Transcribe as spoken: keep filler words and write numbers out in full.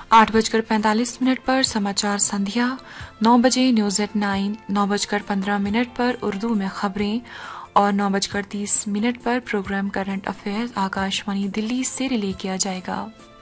आठ बजकर पैंतालीस मिनट पर समाचार संध्या, नौ बजे न्यूज एट नाइन, नौ बजकर पंद्रह मिनट पर उर्दू में खबरें और नौ बजकर तीस मिनट पर programme current affairs Akashvani Delhi से रिले किया जाएगा।